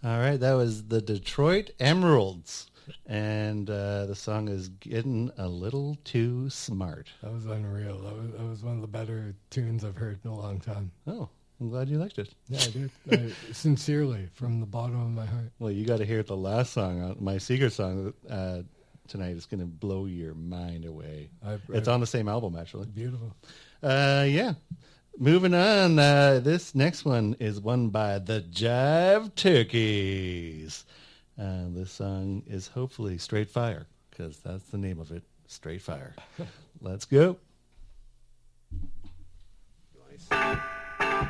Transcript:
All right, that was the Detroit Emeralds. And the song is Getting a Little Too Smart. That was unreal. That was one of the better tunes I've heard in a long time. Oh, I'm glad you liked it. Yeah, I did. Sincerely, from the bottom of my heart. Well, you got to hear the last song, my secret song tonight. It's going to blow your mind away. It's on the same album, actually. Beautiful. Yeah. Moving on. This next one is one by the Jive Turkeys. This song is hopefully Straight Fire, because that's the name of it, Straight Fire. Let's go. Nice.